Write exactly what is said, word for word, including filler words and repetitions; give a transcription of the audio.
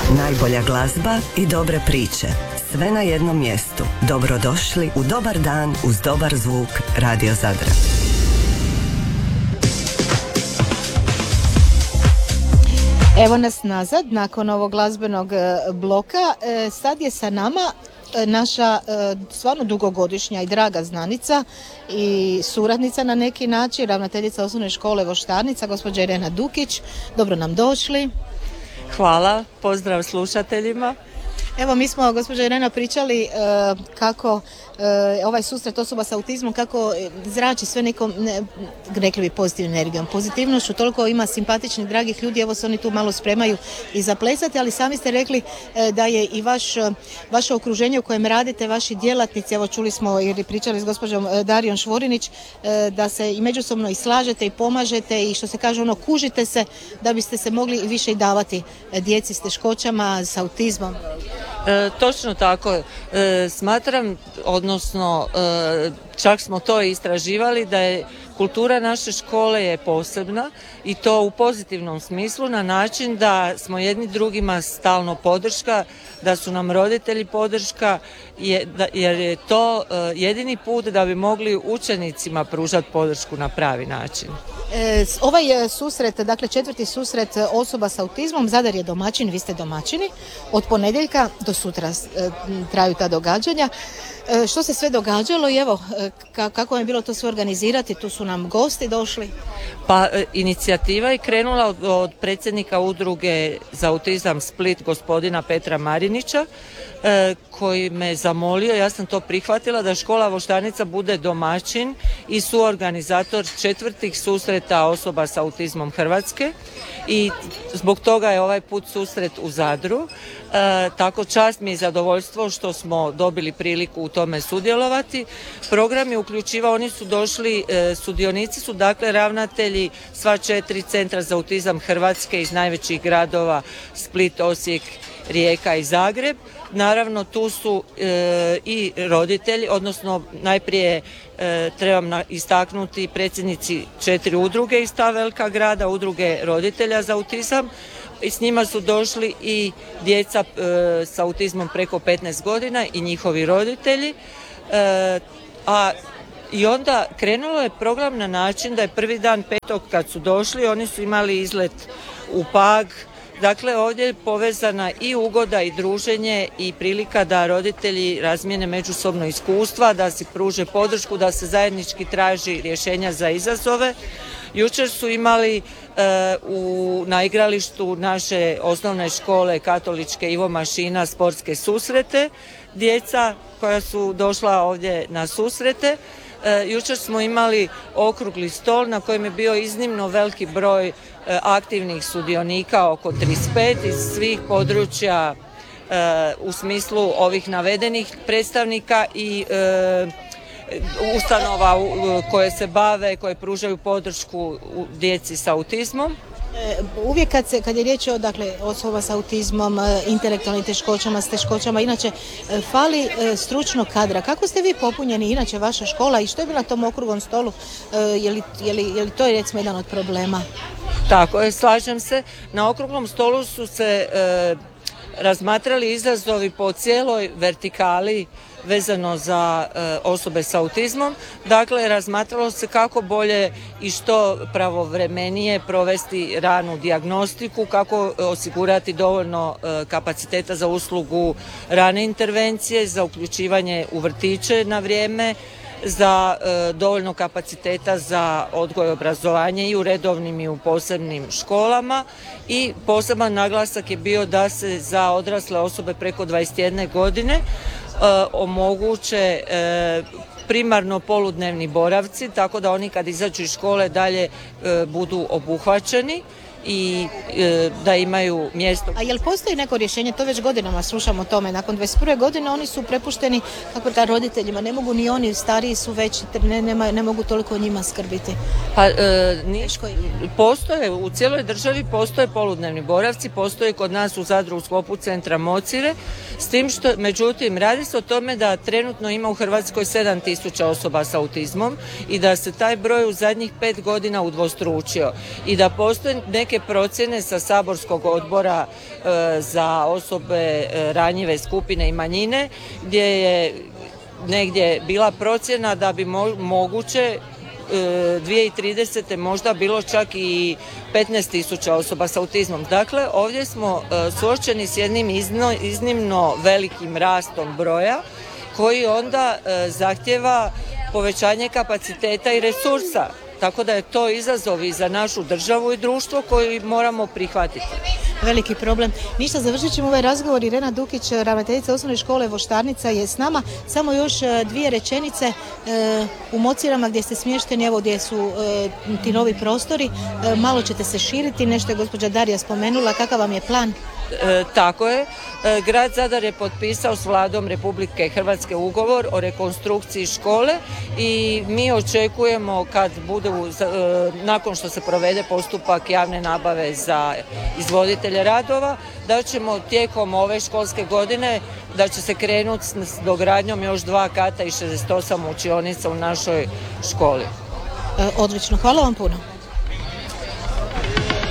Najbolja glazba i dobre priče. Sve na jednom mjestu. Dobrodošli u dobar dan uz dobar zvuk Radio Zadra. Evo nas nazad, nakon ovog glazbenog bloka. Sad je sa nama naša stvarno dugogodišnja i draga znanica i suradnica na neki način, ravnateljica osnovne škole Voštarnica, gospođa Irena Dukić. Dobro nam došli. Hvala, pozdrav slušateljima. Evo, mi smo, gospođa Irena, pričali e, kako e, ovaj susret osoba s autizmom, kako zrači sve nekom, ne, rekli bi pozitivnom energijom, pozitivnošću, toliko ima simpatičnih, dragih ljudi, evo se oni tu malo spremaju i zaplesati, ali sami ste rekli e, da je i vaš, vaše okruženje u kojem radite, vaši djelatnici, evo čuli smo ili pričali s gospođom Darijom Švorinić, e, da se i međusobno i slažete i pomažete i što se kaže ono, kužite se da biste se mogli više i davati djeci s teškoćama, s autizmom. E, točno tako. E, smatram, odnosno e, čak smo to istraživali, da je kultura naše škole je posebna i to u pozitivnom smislu, na način da smo jedni drugima stalno podrška, da su nam roditelji podrška, jer je to jedini put da bi mogli učenicima pružati podršku na pravi način. E, ovaj susret, dakle četvrti susret osoba s autizmom, Zadar je domaćin, vi ste domaćini, od ponedjeljka do sutra e, traju ta događanja. E, što se sve događalo i evo, e, kako je bilo to sve organizirati, tu su nam gosti došli? Pa e, inicijativa je krenula od, od predsjednika udruge za autizam Split, gospodina Petra Marinića, e, koji me zamolio, ja sam to prihvatila, da škola Voštarnica bude domaćin i suorganizator četvrtih susreta osoba s autizmom Hrvatske, i zbog toga je ovaj put susret u Zadru. E, tako čast mi je zadovoljstvo što smo dobili priliku u tome sudjelovati. Program je uključivao, oni su došli, e, sudionici su dakle ravnatelji sva četiri centra za autizam Hrvatske iz najvećih gradova Split, Osijek, Rijeka i Zagreb. Naravno tu su e, i roditelji, odnosno najprije e, trebam na, istaknuti predsjednici četiri udruge iz ta velika grada, udruge roditelja za autizam, i s njima su došli i djeca e, s autizmom preko petnaest godina i njihovi roditelji. E, a I onda krenulo je program na način da je prvi dan petog kad su došli, oni su imali izlet u Pag. Dakle, ovdje je povezana i ugoda i druženje i prilika da roditelji razmijene međusobno iskustva, da si pruže podršku, da se zajednički traži rješenja za izazove. Jučer su imali e, u, na igralištu naše osnovne škole katoličke Ivo Mašina sportske susrete, djeca koja su došla ovdje na susrete. E, jučer smo imali okrugli stol na kojem je bio iznimno veliki broj e, aktivnih sudionika, oko trideset pet iz svih područja e, u smislu ovih navedenih predstavnika i e, ustanova koje se bave, koje pružaju podršku djeci s autizmom. Uvijek kad, se, kad je riječ o dakle, osoba s autizmom, intelektualnim teškoćama, s teškoćama, inače fali stručnog kadra. Kako ste vi popunjeni, inače vaša škola, i što je bilo na tom okruglom stolu? Je li, je li, je li to je recimo jedan od problema? Tako je, slažem se. Na okruglom stolu su se e, razmatrali izazovi po cijeloj vertikali vezano za e, osobe s autizmom. Dakle, razmatralo se kako bolje i što pravovremenije provesti ranu dijagnostiku, kako osigurati dovoljno e, kapaciteta za uslugu rane intervencije, za uključivanje u vrtiće na vrijeme, za e, dovoljno kapaciteta za odgoj i obrazovanje i u redovnim i u posebnim školama, i poseban naglasak je bio da se za odrasle osobe preko dvadeset jedne godine e, omoguće e, primarno poludnevni boravci, tako da oni kad izađu iz škole dalje e, budu obuhvaćeni i e, da imaju mjesto. A jel postoji neko rješenje, to već godinama slušamo o tome, nakon dvadeset prve godine oni su prepušteni kako da roditeljima, ne mogu ni oni, stariji su već, ne, nema, ne mogu toliko o njima skrbiti. Pa e, ni, postoje, u cijeloj državi postoje poludnevni boravci, postoje kod nas u Zadru u sklopu centra Mocire, s tim što, međutim, radi se o tome da trenutno ima u Hrvatskoj sedam tisuća osoba s autizmom i da se taj broj u zadnjih pet godina udvostručio i da postoje neke neke procjene sa saborskog odbora e, za osobe e, ranjive skupine i manjine, gdje je negdje bila procjena da bi mo- moguće dvije tisuće tridesete možda bilo čak i petnaest tisuća osoba s autizmom. Dakle, ovdje smo e, suočeni s jednim izno, iznimno velikim rastom broja koji onda e, zahtjeva povećanje kapaciteta i resursa. Tako da je to izazov i za našu državu i društvo koji moramo prihvatiti. Veliki problem. Ništa, završit ćemo ovaj razgovor. Irena Dukić, ravnateljica osnovne škole Voštarnica je s nama. Samo još e, dvije rečenice e, u Mocirama gdje ste smješteni, evo gdje su e, ti novi prostori. E, malo ćete se širiti, nešto je gospođa Darija spomenula. Kakav vam je plan? E, tako je. E, Grad Zadar je potpisao s Vladom Republike Hrvatske ugovor o rekonstrukciji škole i mi očekujemo kad bude, e, nakon što se provede postupak javne nabave za izvoditelje radova, da ćemo tijekom ove školske godine, da će se krenuti s dogradnjom još dva kata i šezdeset osam učionica u našoj školi. E, odlično, hvala vam puno.